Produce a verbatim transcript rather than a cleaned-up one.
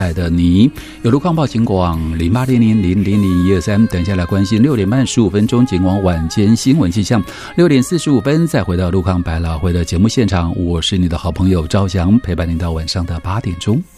爱的你，有路况报警广零八零零零零零一二三。等一下来关心六点半十五分钟警广晚间新闻气象，六点四十五分再回到路况百老汇的节目现场，我是你的好朋友赵翔，陪伴您到晚上的八点钟。